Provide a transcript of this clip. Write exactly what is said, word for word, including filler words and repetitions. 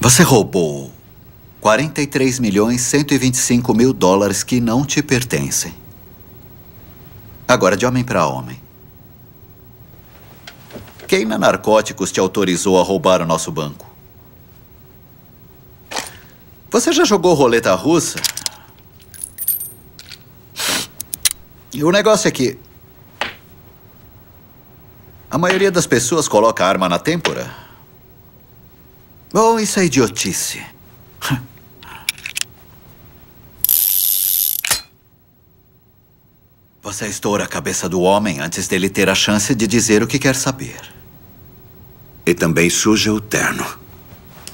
Você roubou quarenta e três milhões cento e vinte e cinco mil dólares que não te pertencem. Agora, de homem para homem. Quem na Narcóticos te autorizou a roubar o nosso banco? Você já jogou roleta russa? E o negócio é que a maioria das pessoas coloca a arma na têmpora. Bom, isso é idiotice. Você estoura a cabeça do homem antes dele ter a chance de dizer o que quer saber. E também suja o terno.